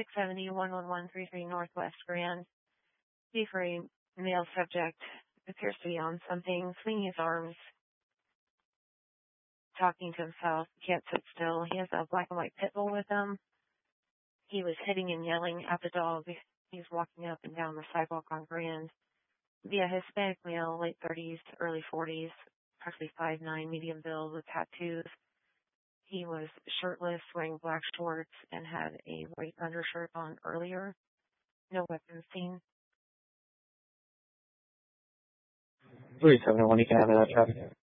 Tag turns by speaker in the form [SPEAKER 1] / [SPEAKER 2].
[SPEAKER 1] 670-11133 Northwest Grand. B-free male subject appears to be on something, swinging his arms, talking to himself, can't sit still. He has a black and white pit bull with him. He was hitting and yelling at the dog. He's walking up and down the sidewalk on Grand. Via Hispanic male, late 30s to early 40s, approximately 5'9", medium build with tattoos. He was shirtless, wearing black shorts, and had a white undershirt on earlier. No weapons seen.
[SPEAKER 2] 371, you can have that traffic.